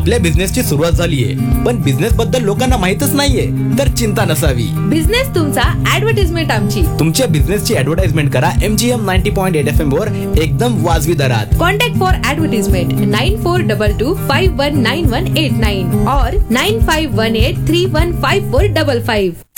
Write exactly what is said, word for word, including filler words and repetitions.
आपल्या बिझनेसची सुरुवात झालीये पण बिझनेस बद्दल लोकांना माहितच नाहीये, तर चिंता नसावी. बिझनेस तुमचा, ऍडव्हर्टाइजमेंट आमची. तुमच्या बिझनेसची ऍडव्हर्टाइजमेंट करा M G M ninety point eight F M वर एकदम वाजवी दरात. Contact for advertisement nine four double two five one nine one eight nine और nine five one eight three one five four double five.